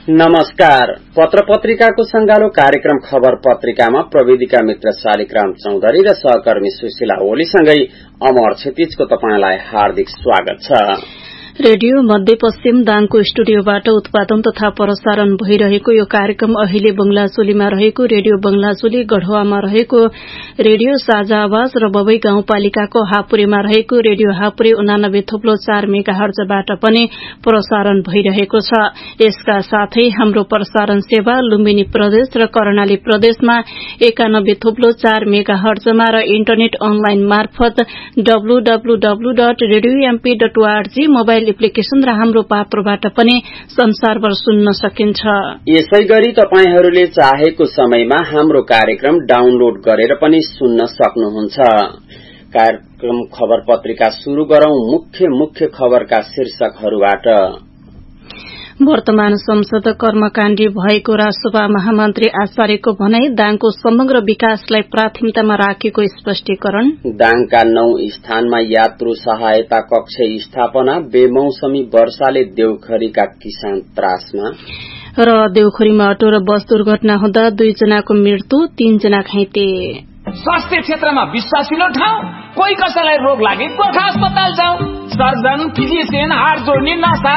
नमस्कार। पत्र पत्रिकाको संगालो कार्यक्रम खबर पत्रिकामा प्रविधिका मित्र शालिग्राम चौधरी र सहकर्मी सुशीला ओलीसँगै अमर क्षितिजको तपाईंलाई हार्दिक स्वागत छ। रेडियो मध्यपश्चिम दाङको स्टुडियोबाट उत्पादन तथा प्रसारण भइरहेको यो कार्यक्रम अहिले बंगलाचोलीमा रहेको रेडियो बंगलाचोली, गढवामा रहेको रेडियो साझा आवाज र बबई गाउँपालिकाको हापुरेमा रहेको रेडियो हापुरे 89.4 मेगाहर्जबाट पनि प्रसारण भइरहेको छ। यसका साथै हाम्रो प्रसारण सेवा लुम्बिनी प्रदेश र कर्णाली प्रदेशमा 91.4 मेगाहर्जमा र इन्टरनेट अनलाइन मार्फत www.radiomp.org मोबाइल एप्लिकेशन र हाम्रो पात्रोबाट पनि संसारभर सुन्न सकिन्छ। यसैगरी तपाईहरूले चाहेको समयमा हाम्रो कार्यक्रम डाउनलोड गरेर पनि सुन्न सक्नुहुन्छ। कार्यक्रम खबर पत्रिका शुरू गरौं मुख्य खबरका शीर्षकहरूबाट। वर्तमान संसद कर्मकाण्डी भएको राष्ट्रसभा महामन्त्री आचार्यको भनाई, दाङको समग्र विकासलाई प्राथमिकतामा राखेको स्पष्टीकरण। दाङका 9 स्थानमा यात्रु सहायता कक्ष स्थापना, बेमौसमी वर्षाले देउखरीका किसान त्रासमा। र देउखरीमा अटो र बस दुर्घटना हुँदा 2 जनाको मृत्यु, 3 जना घाइते। स्वास्थ्य क्षेत्रमा विश्वासिलो ठाउँ, कोही कसैलाई रोग लागेको अस्पताल जाऊ, सर्जन, फिजिशियन, हात जोड्ने, नसा,